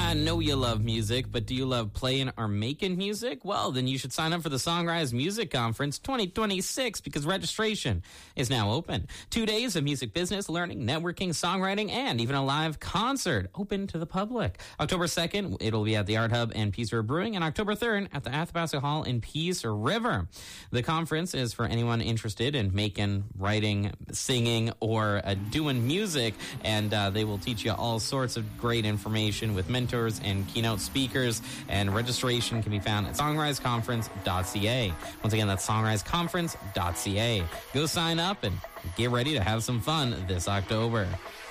I know you love music, but do you love playing or making music? Well, then you should sign up for the Songrise Music Conference 2026 because registration is now open. 2 days of music business, learning, networking, songwriting, and even a live concert open to the public. October 2nd, it'll be at the Art Hub and Peace River Brewing, and October 3rd at the Athabasca Hall in Peace River. The conference is for anyone interested in making, writing, singing, or doing music, and they will teach you all sorts of great information with mentors and keynote speakers, and registration can be found at songriseconference.ca. Once again, that's songriseconference.ca. Go sign up and get ready to have some fun this October.